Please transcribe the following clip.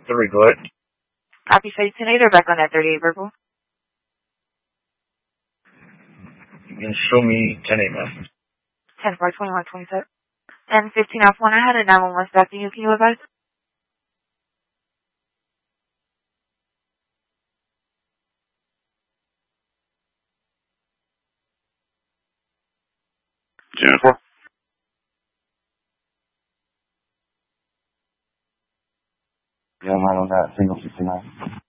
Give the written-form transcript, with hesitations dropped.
3, go ahead. Copy 10-8, or back on that 38 verbal. You can show me 10-8, man. 10-4, 21-27. And 15 off 1, I had a 911 stopping you. Can you advise? Jennifer? Yeah, I'm right on that. Single 69.